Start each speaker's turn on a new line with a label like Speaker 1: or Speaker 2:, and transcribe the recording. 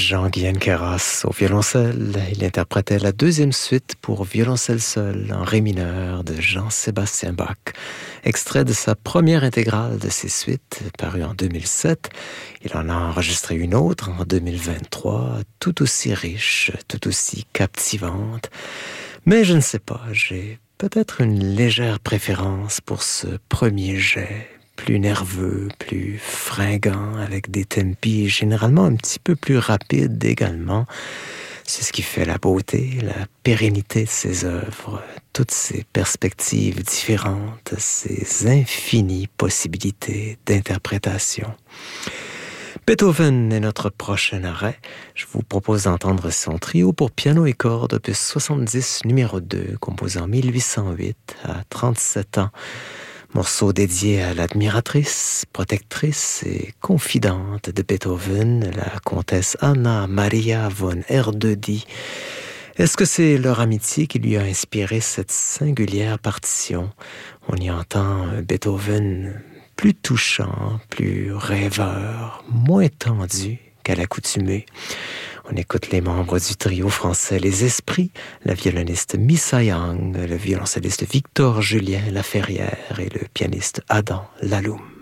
Speaker 1: Jean-Guyen Queyras au violoncelle. Il interprétait la deuxième suite pour violoncelle seul en ré mineur de Jean-Sébastien Bach, extrait de sa première intégrale de ces suites, parue en 2007. Il en a enregistré une autre en 2023, tout aussi riche, tout aussi captivante. Mais je ne sais pas, j'ai peut-être une légère préférence pour ce premier jet, plus nerveux, plus fringant, avec des tempi généralement un petit peu plus rapides également. C'est ce qui fait la beauté, la pérennité de ses œuvres, toutes ces perspectives différentes, ces infinies possibilités d'interprétation. Beethoven est notre prochain arrêt. Je vous propose d'entendre son trio pour piano et cordes, opus 70, numéro 2, composé en 1808 à 37 ans. Morceau dédié à l'admiratrice, protectrice et confidente de Beethoven, la comtesse Anna Maria von Erdödy. Est-ce que c'est leur amitié qui lui a inspiré cette singulière partition? On y entend Beethoven plus touchant, plus rêveur, moins tendu qu'à l'accoutumée. On écoute les membres du trio français Les Esprits, la violoniste Missa Yang, le violoncelliste Victor Julien Laferrière et le pianiste Adam Laloum.